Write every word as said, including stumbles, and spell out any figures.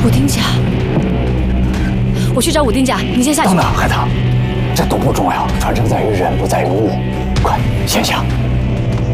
武丁家，我去找武丁家，你先下去。 等等，海棠，这都不重要，传承在于人，不在于物。快，先下。